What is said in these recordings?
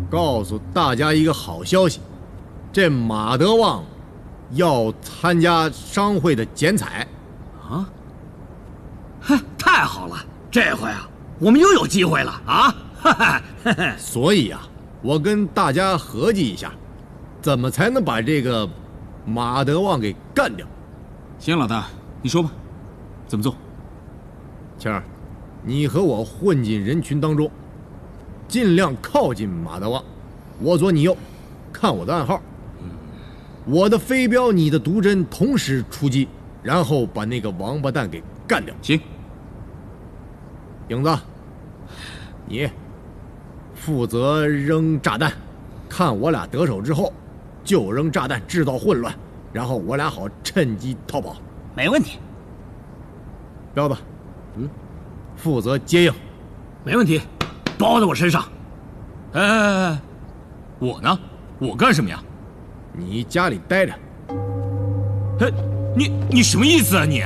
告诉大家一个好消息，这马德旺要参加商会的剪彩。 啊！嗨，太好了，这回啊，我们又有机会了啊！哈哈， 所以啊，我跟大家合计一下，怎么才能把这个马德旺给干掉？ 行，老大，你说吧，怎么做？ 谦儿，你和我混进人群当中，尽量靠近马德旺，我左你右，看我的暗号。我的飞镖，你的毒针，同时出击，然后把那个王八蛋给干掉。 行。 影子，你负责扔炸弹，看我俩得手之后，就扔炸弹制造混乱，然后我俩好趁机逃跑。 没问题。 彪子，负责接应。 没问题，包在我身上。 哎，我呢？我干什么呀？ 你家里待着。 哎，你什么意思啊你？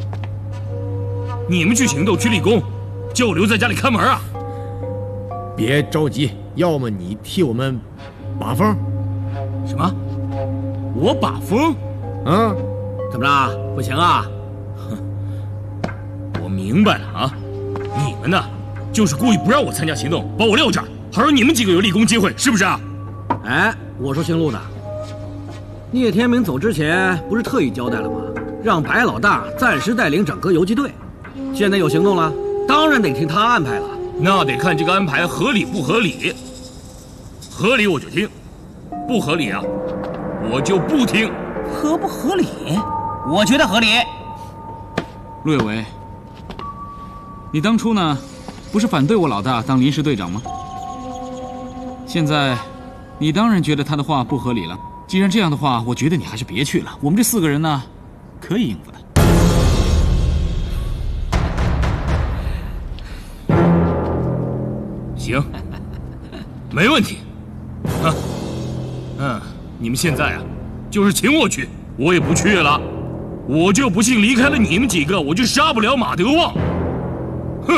你们去行动去立功，就留在家里看门啊？ 别着急，要么你替我们把风。 什么？我把风？ 啊？ 怎么了？不行啊？ 我明白了啊，你们呢，就是故意不让我参加行动，把我撂这儿，好让你们几个有立功机会，是不是啊？ 哎，我说姓陆的，聂天明走之前不是特意交代了吗？让白老大暂时带领整个游击队。现在有行动了，当然得听他安排了。 那得看这个安排合理不合理。合理我就听，不合理啊，我就不听。 合不合理？我觉得合理。 陆有为，你当初呢，不是反对我老大当临时队长吗？现在，你当然觉得他的话不合理了。既然这样的话，我觉得你还是别去了。我们这4个人呢，可以应付的。 行，没问题。你们现在啊，就是请我去，我也不去了。我就不信离开了你们几个，我就杀不了马德旺。哼！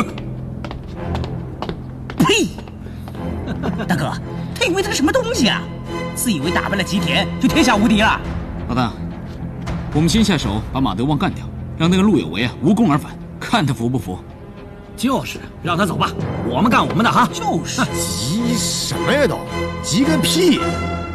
呸！大哥，他以为他是什么东西啊？自以为打败了吉田就天下无敌了？ 老大，我们先下手把马德旺干掉，让那个陆有为啊无功而返，看他服不服。 就是，让他走吧，我们干我们的哈。 就是。 急什么呀都，急个屁！